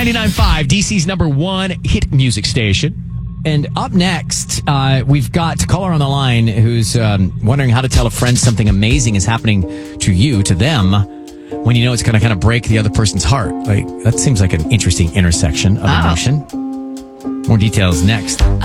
99.5, DC's number one hit music station. And up next, we've got a caller on the line who's wondering how to tell a friend something amazing is happening to you, to them, when you know it's going to kind of break the other person's heart. Like, that seems like an interesting intersection of emotion. More details next.